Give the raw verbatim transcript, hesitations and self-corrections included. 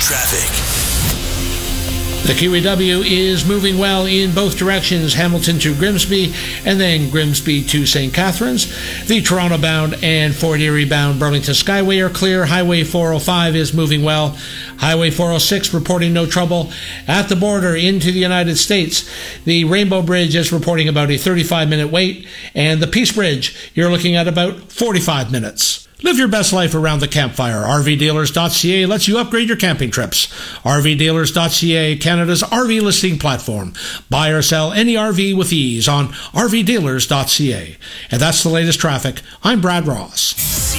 traffic. The Q E W is moving well in both directions, Hamilton to Grimsby and then Grimsby to Saint Catharines. The Toronto-bound and Fort Erie-bound Burlington Skyway are clear. Highway four oh five is moving well. Highway four oh six reporting no trouble. At the border into the United States, the Rainbow Bridge is reporting about a thirty-five minute wait, and the Peace Bridge, you're looking at about forty-five minutes. Live your best life around the campfire. R V dealers dot C A lets you upgrade your camping trips. R V dealers dot C A, Canada's R V listing platform. Buy or sell any R V with ease on R V dealers dot C A. And that's the latest traffic. I'm Brad Ross.